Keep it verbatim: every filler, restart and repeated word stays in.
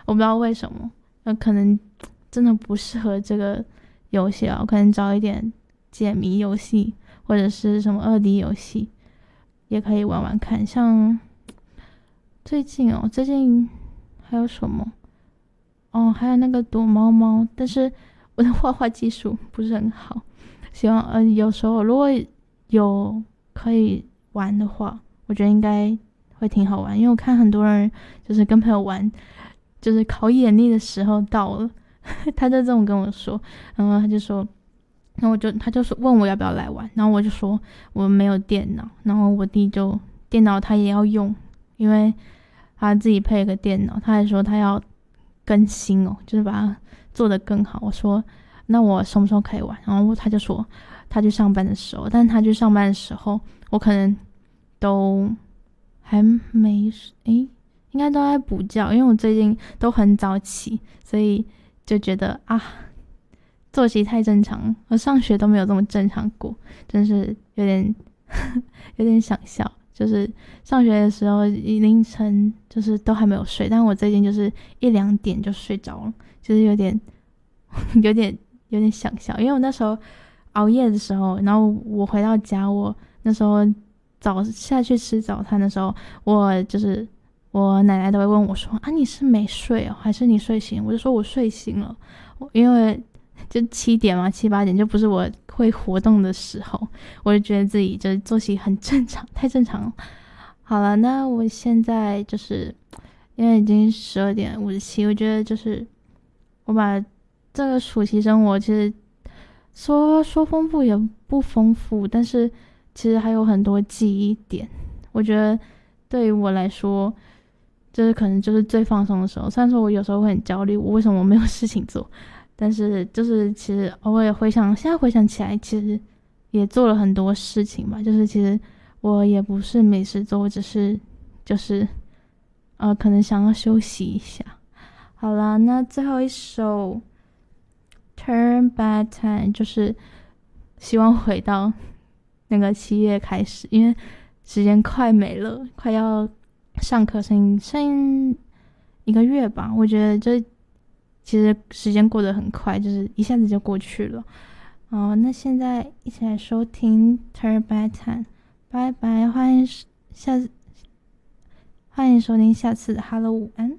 我不知道为什么，呃，可能真的不适合这个游戏啊，我可能找一点解谜游戏或者是什么二 D 游戏也可以玩玩看。像最近哦，最近还有什么？哦，还有那个躲猫猫，但是我的画画技术不是很好，希望呃有时候如果有可以玩的话，我觉得应该会挺好玩，因为我看很多人就是跟朋友玩，就是考眼力的时候到了，他就这么跟我说，然后他就说，然后我就他就说问我要不要来玩，然后我就说我没有电脑，然后我弟就电脑他也要用，因为他自己配了个电脑，他还说他要更新哦，就是把它做得更好。我说那我什么时候可以玩？然后他就说他去上班的时候，但是他去上班的时候，我可能都还没诶，应该都在补觉，因为我最近都很早起，所以就觉得啊，作息太正常，我上学都没有这么正常过，真是有点有点想笑。就是上学的时候凌晨就是都还没有睡，但我最近就是一两点就睡着了，就是有点有点有点想笑，因为我那时候熬夜的时候，然后我回到家，我那时候早下去吃早餐的时候，我就是我奶奶都会问我说啊，你是没睡哦，还是你睡醒？我就说我睡醒了，因为就七点嘛，七八点就不是我会活动的时候，我就觉得自己就是作息很正常，太正常了。好了，那我现在就是因为已经十二点五十七，我觉得就是我把这个暑期生活其实说说丰富也不丰富，但是其实还有很多记忆点。我觉得对于我来说，就是可能就是最放松的时候。虽然说我有时候会很焦虑，我为什么没有事情做，但是就是其实偶尔回想，现在回想起来，其实也做了很多事情吧。就是其实我也不是没事做，我只是就是呃，可能想要休息一下。好啦，那最后一首 Turn Back Time 就是希望回到那个七月开始，因为时间快没了，快要上课剩剩一个月吧。我觉得这其实时间过得很快，就是一下子就过去了。哦，那现在一起来收听 Turn Back Time， 拜拜，欢迎下欢迎收听下次的 Hello 午安。